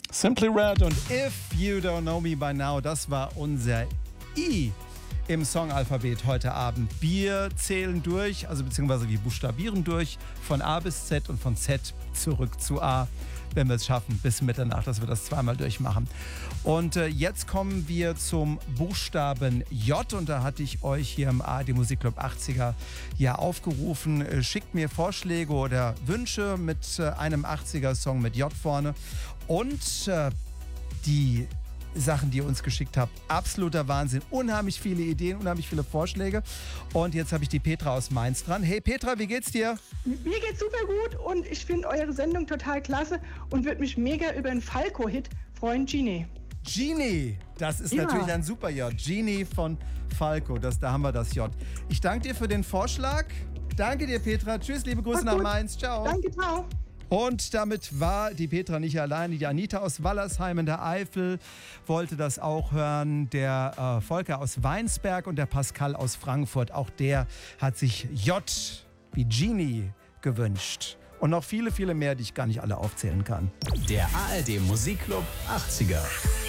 Simply Red und If You Don't Know Me By Now, das war unser I im Songalphabet heute Abend. Wir zählen durch, also beziehungsweise wir buchstabieren durch von A bis Z und von Z zurück zu A, wenn wir es schaffen, bis Mitternacht, dass wir das zweimal durchmachen. Und jetzt kommen wir zum Buchstaben J und da hatte ich euch hier im ARD Musikclub 80er ja aufgerufen. Schickt mir Vorschläge oder Wünsche mit einem 80er-Song mit J vorne und die Sachen, die ihr uns geschickt habt. Absoluter Wahnsinn. Unheimlich viele Ideen, unheimlich viele Vorschläge. Und jetzt habe ich die Petra aus Mainz dran. Hey Petra, wie geht's dir? Mir geht's super gut und ich finde eure Sendung total klasse und würde mich mega über einen Falco-Hit freuen, Genie. Genie, das ist natürlich ein super J. Genie von Falco, da haben wir das J. Ich danke dir für den Vorschlag. Danke dir, Petra. Tschüss, liebe Grüße nach Mainz. Ciao. Danke, ciao. Und damit war die Petra nicht alleine. Die Anita aus Wallersheim in der Eifel wollte das auch hören. Der Volker aus Weinsberg und der Pascal aus Frankfurt. Auch der hat sich J wie Genie gewünscht. Und noch viele, viele mehr, die ich gar nicht alle aufzählen kann. Der ARD Musikclub 80er.